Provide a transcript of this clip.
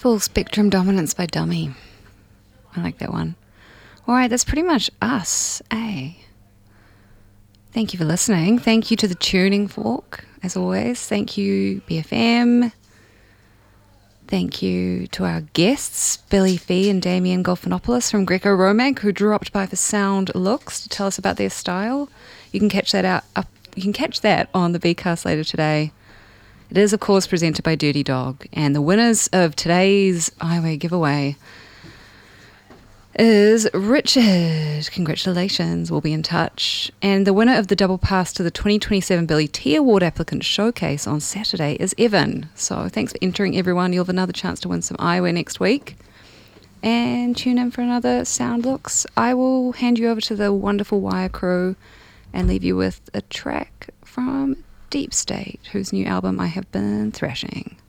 Full Spectrum Dominance by Dummy. I like that one. Alright, that's pretty much us, eh? Thank you for listening. Thank you to the Tuning Fork, as always. Thank you, BFM. Thank you to our guests, Billy Fee and Damien Golfinopoulos from Greco Romag, who dropped by for Sound Looks to tell us about their style. You can catch that You can catch that on the Bcast later today. It is, of course, presented by Dirty Dog, and the winners of today's Highway giveaway is Richard. Congratulations, we'll be in touch. And the winner of the double pass to the 2027 Billy T Award applicant showcase on Saturday is Evan. So thanks for entering, everyone. You'll have another chance to win some eyewear next week. And tune in for another Sound Looks. I will hand you over to the wonderful Wire crew and leave you with a track from Deep State, whose new album I have been thrashing.